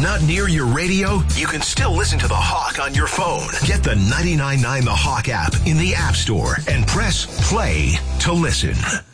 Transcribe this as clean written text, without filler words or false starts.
Not near your radio? You can still listen to The Hawk on your phone. Get the 99.9 The Hawk app in the App Store and press play to listen.